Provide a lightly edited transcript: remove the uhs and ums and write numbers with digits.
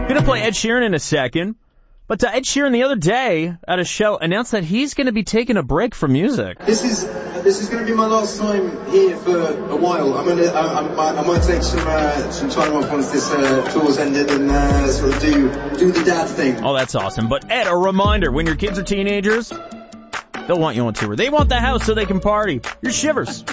Gonna play Ed Sheeran in a second. But Ed Sheeran the other day at a show announced that he's going to be taking a break from music. This is going to be my last time here for a while. I might take some time off once this tour's ended and sort of do the dad thing. Oh, that's awesome. But Ed, a reminder, when your kids are teenagers, they'll want you on tour. They want the house so they can party. You're Shivers.